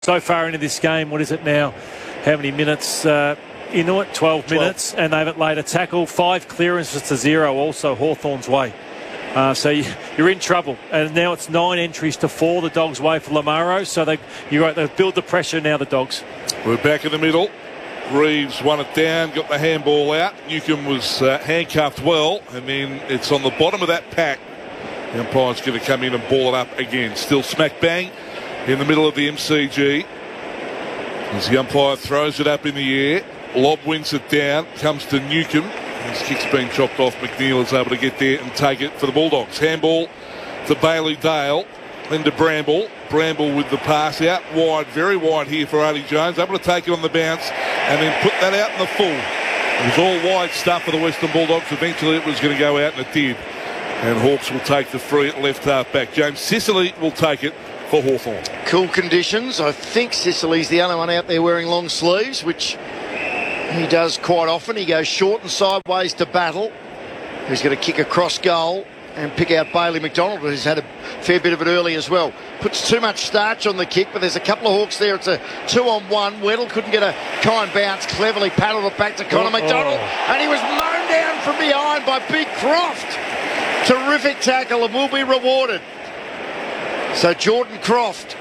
So far into this game, what is it now? How many minutes into it? 12 minutes, and they haven't laid a tackle. 5 clearances to 0, also Hawthorn's way. So you're in trouble. And now it's 9 entries to 4 the Dogs' way for Lamaro. So they build the pressure now, the Dogs. We're back in the middle. Reeves won it down, got the handball out. Newcombe was handcuffed well, and then it's on the bottom of that pack. The umpire's going to come in and ball it up again. Still smack bang in the middle of the MCG. As the umpire throws it up in the air, Lobb wins it down, comes to Newcombe. His kick's been chopped off. McNeil is able to get there and take it for the Bulldogs. Handball to Bailey Dale, then to Bramble. Bramble with the pass out wide, very wide here for Eddie Jones, able to take it on the bounce and then put that out in the full. It was all wide stuff for the Western Bulldogs. Eventually it was going to go out, and it did. And Hawks will take the free at left half back. James Sicily will take it for Hawthorn. Cool conditions. I think Sicily's the only one out there wearing long sleeves, which he does quite often. He goes short and sideways to Battle, who's going to kick across goal and pick out Bailey McDonald, who's had a fair bit of it early as well. Puts too much starch on the kick, but there's a couple of Hawks there. It's a 2-on-1. Weddle couldn't get a kind bounce. Cleverly paddled it back to Connor McDonald, and he was mown down from behind by Big Croft. Terrific tackle and will be rewarded. So Jordan Croft,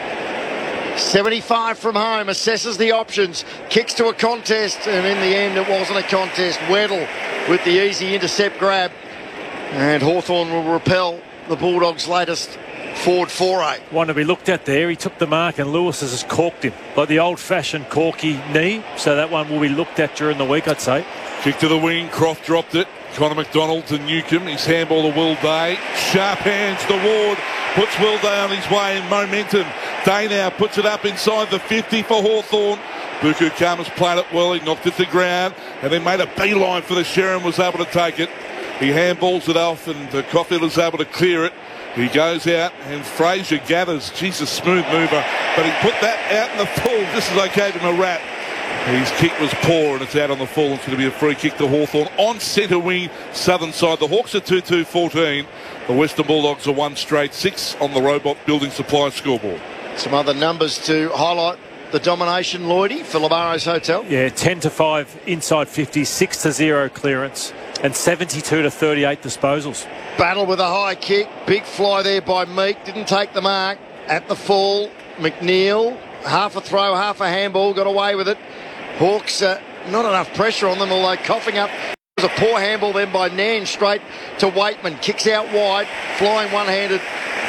75 from home, assesses the options, kicks to a contest, and in the end it wasn't a contest. Weddle with the easy intercept grab, and Hawthorn will repel the Bulldogs' latest forward foray. One to be looked at there. He took the mark and Lewis has just corked him, like the old-fashioned corky knee. So that one will be looked at during the week, I'd say. Kick to the wing, Croft dropped it. Connor McDonald to Newcombe. His handball to Will Day. Sharp hands to Ward. Puts Will Day on his way in momentum. Day now puts it up inside the 50 for Hawthorn. Buku Kama's played it well. He knocked it to ground and then made a beeline for the Sherrin. Was able to take it. He handballs it off and Caulfield is able to clear it. He goes out and Fraser gathers. Jesus, smooth mover. But he put that out in the full just as I gave him a rap. His kick was poor and it's out on the full. It's going to be a free kick to Hawthorn on centre wing, southern side. The Hawks are 2-2-14. The Western Bulldogs are 1 straight 6 on the Robot Building Supply scoreboard. Some other numbers to highlight the domination, Lloydie, for Lamaro's Hotel. Yeah, 10-5 inside 50, 6-0 clearance, and 72-38 disposals. Battle with a high kick. Big fly there by Meek. Didn't take the mark. At the fall, McNeil, half a throw, half a handball, got away with it. Hawks, not enough pressure on them, although coughing up. It was a poor handball then by Nan, straight to Waitman. Kicks out wide, flying one-handed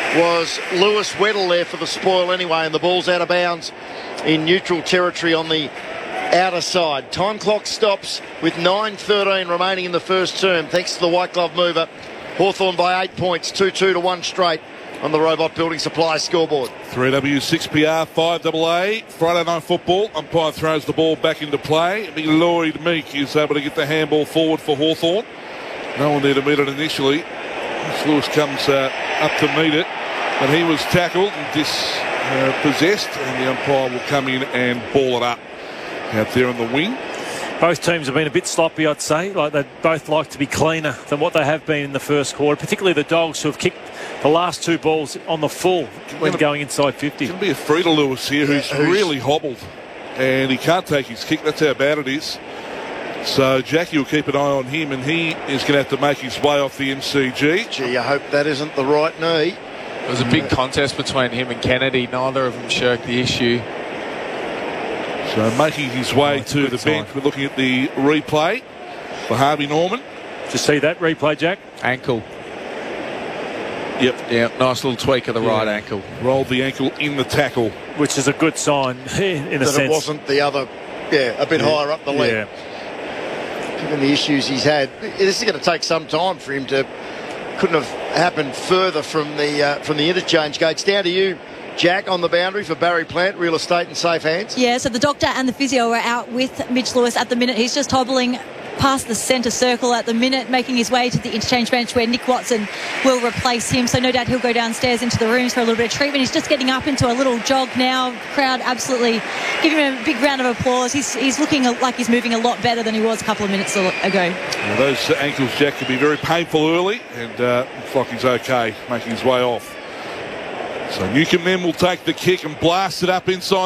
was Lewis Weddle there for the spoil anyway, and the ball's out of bounds in neutral territory on the outer side. Time clock stops with 9:13 remaining in the first term, thanks to the white glove mover. Hawthorn by 8 points, 2-2 to 1 straight on the Robot Building Supply scoreboard. 3W, 6PR, 5AA. Friday night football. Umpire throws the ball back into play. Lloyd Meek is able to get the handball forward for Hawthorn. No one there to meet it initially. Lewis comes up to meet it, but he was tackled and dispossessed, and the umpire will come in and ball it up out there on the wing. Both teams have been a bit sloppy, I'd say. Like they both like to be cleaner than what they have been in the first quarter, particularly the Dogs, who have kicked the last 2 balls on the full when going inside 50. It's going to be a free to Lewis here, who's really hobbled, and he can't take his kick. That's how bad it is. So Jackie will keep an eye on him, and he is going to have to make his way off the MCG. Gee, I hope that isn't the right knee. It was a big contest between him and Kennedy. Neither of them shirked the issue. So making his way to the bench, we're looking at the replay for Harvey Norman. Did you see that replay, Jack? Ankle. Yep. Yeah, nice little tweak of the right ankle. Rolled the ankle in the tackle. Which is a good sign in a sense. It wasn't the other, a bit higher up the leg. Yeah. Given the issues he's had, this is going to take some time for him to. Couldn't have happened further from the interchange gates. Down to you, Jack, on the boundary for Barry Plant, real estate in safe hands. Yeah, so the doctor and the physio are out with Mitch Lewis at the minute. He's just hobbling past the centre circle at the minute, making his way to the interchange bench where Nick Watson will replace him. So no doubt he'll go downstairs into the rooms for a little bit of treatment. He's just getting up into a little jog now. Crowd absolutely giving him a big round of applause. He's looking like he's moving a lot better than he was a couple of minutes ago. Well, those ankles, Jack, can be very painful early, and looks like he's okay, making his way off. So Newcomb then will take the kick and blast it up inside